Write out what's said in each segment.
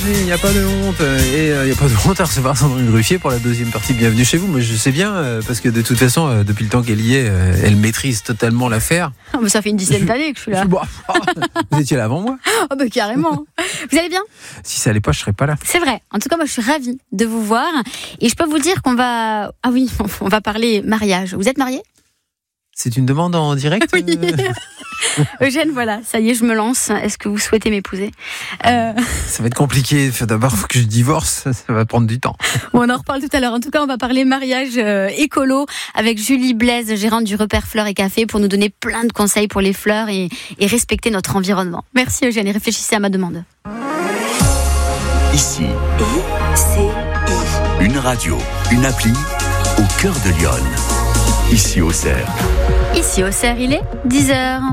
Il n'y a pas de honte et il n'y a pas de honte à recevoir Sandrine Ruffier pour la deuxième partie de Bienvenue chez vous. Moi je sais bien parce que de toute façon depuis le temps qu'elle y est, elle maîtrise totalement l'affaire. Oh, ça fait une dizaine d'années que je suis là. Vous étiez là avant moi. Oh bah carrément. Vous allez bien? Si ça allait pas, je serais pas là. C'est vrai. En tout cas, moi je suis ravie de vous voir et je peux vous dire qu'on va on va parler mariage. Vous êtes marié? C'est une demande en direct? Oui. Eugène, voilà, ça y est, je me lance. Est-ce que vous souhaitez m'épouser? Ça va être compliqué. D'abord, il faut que je divorce. Ça va prendre du temps. Bon, on en reparle tout à l'heure. En tout cas, on va parler mariage écolo avec Julie Blaise, gérante du repère Fleurs et Café, pour nous donner plein de conseils pour les fleurs et respecter notre environnement. Merci Eugène et réfléchissez à ma demande. Ici, une radio, une appli au cœur de Lyon. Ici au Cerf. Ici au Cerf, il est 10h.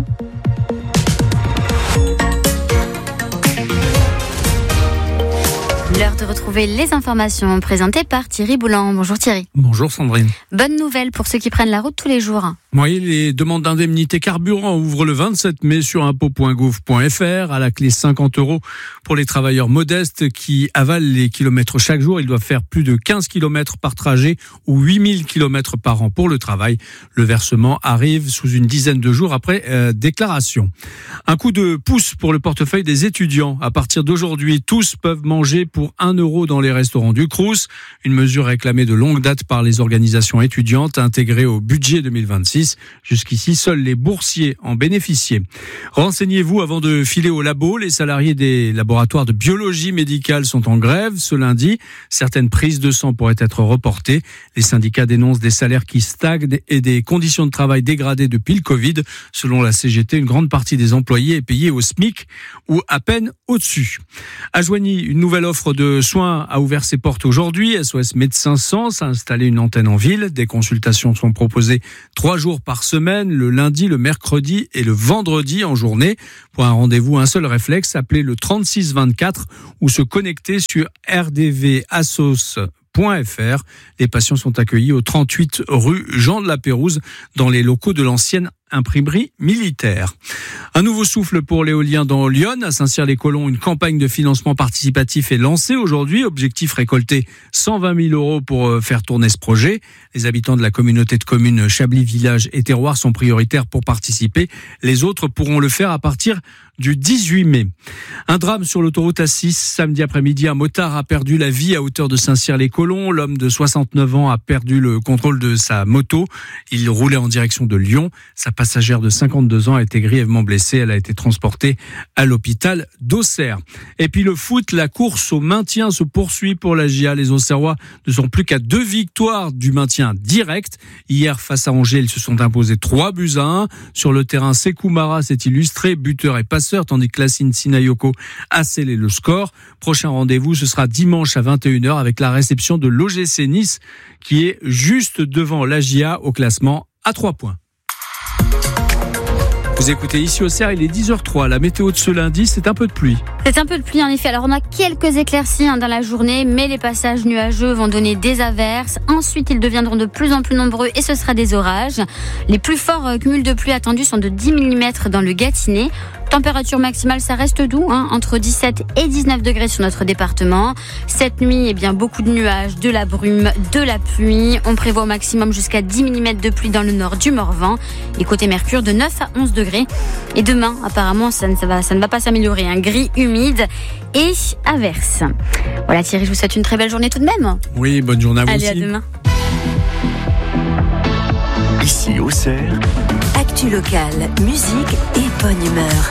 L'heure de retrouver les informations présentées par Thierry Boulan. Bonjour Thierry. Bonjour Sandrine. Bonne nouvelle pour ceux qui prennent la route tous les jours. Oui, les demandes d'indemnité carburant ouvrent le 27 mai sur impôts.gouv.fr. À la clé 50 € pour les travailleurs modestes qui avalent les kilomètres chaque jour. Ils doivent faire plus de 15 km par trajet ou 8000 km par an pour le travail. Le versement arrive sous une dizaine de jours après déclaration. Un coup de pouce pour le portefeuille des étudiants. À partir d'aujourd'hui, tous peuvent manger pour 1 € dans les restaurants du Crous. Une mesure réclamée de longue date par les organisations étudiantes intégrée au budget 2026. Jusqu'ici, seuls les boursiers en bénéficiaient. Renseignez-vous avant de filer au labo. Les salariés des laboratoires de biologie médicale sont en grève ce lundi. Certaines prises de sang pourraient être reportées. Les syndicats dénoncent des salaires qui stagnent et des conditions de travail dégradées depuis le Covid. Selon la CGT, une grande partie des employés est payée au SMIC ou à peine au-dessus. À Joigny, une nouvelle offre de soins a ouvert ses portes aujourd'hui. SOS Médecins Sens a installé une antenne en ville. Des consultations sont proposées 3 jours par semaine, le lundi, le mercredi et le vendredi en journée. Pour un rendez-vous, un seul réflexe, appelez le 3624 ou se connecter sur rdvassos.fr. Les patients sont accueillis au 38 rue Jean de la Pérouse dans les locaux de l'ancienne imprimerie militaire. Un nouveau souffle pour l'éolien dans Lyon. À Saint-Cyr-les-Colons, une campagne de financement participatif est lancée aujourd'hui. Objectif récolter 120 000 € pour faire tourner ce projet. Les habitants de la communauté de communes Chablis Village et Terroir sont prioritaires pour participer. Les autres pourront le faire à partir du 18 mai. Un drame sur l'autoroute A6. Samedi après-midi, un motard a perdu la vie à hauteur de Saint-Cyr-les-Colons. L'homme de 69 ans a perdu le contrôle de sa moto. Il roulait en direction de Lyon. Sa passagère de 52 ans a été grièvement blessée. Elle a été transportée à l'hôpital d'Auxerre. Et puis le foot, la course au maintien se poursuit pour la GIA. Les Auxerrois ne sont plus qu'à 2 victoires du maintien direct. Hier, face à Angers, ils se sont imposés 3-1. Sur le terrain, Sekou Mara s'est illustré, buteur et passeur, tandis que Lassine Sinayoko a scellé le score. Prochain rendez-vous, ce sera dimanche à 21h avec la réception de l'OGC Nice, qui est juste devant la GIA au classement à 3 points. Vous écoutez ici au Cerf, il est 10h03. La météo de ce lundi, c'est un peu de pluie. C'est un peu de pluie en effet. Alors on a quelques éclaircies dans la journée, mais les passages nuageux vont donner des averses. Ensuite, ils deviendront de plus en plus nombreux et ce sera des orages. Les plus forts cumuls de pluie attendus sont de 10 mm dans le Gâtinais. Température maximale, ça reste doux, entre 17 et 19 degrés sur notre département. Cette nuit, beaucoup de nuages, de la brume, de la pluie. On prévoit au maximum jusqu'à 10 mm de pluie dans le nord du Morvan. Et côté Mercure, de 9 à 11 degrés. Et demain, apparemment, ça ne va pas s'améliorer. Gris, humide et averse. Voilà Thierry, je vous souhaite une très belle journée tout de même. Oui, bonne journée à vous aussi. Allez, à demain. Ici au Cerf. Actu locale, musique et bonne humeur.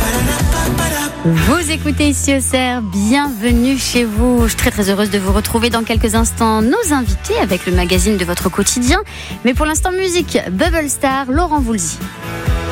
Vous écoutez ici au Cerf, bienvenue chez vous. Je suis très très heureuse de vous retrouver dans quelques instants. Nos invités avec le magazine de votre quotidien. Mais pour l'instant, musique, Bubble Star, Laurent Voulzy.